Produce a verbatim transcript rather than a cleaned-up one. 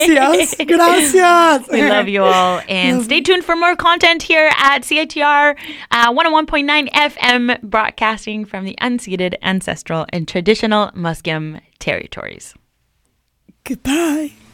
Gracias. Gracias. We love you all. And Love stay you. tuned for more content here at C I T R uh, one oh one point nine F M, broadcasting from the unceded, ancestral, and traditional Musqueam territories. Goodbye.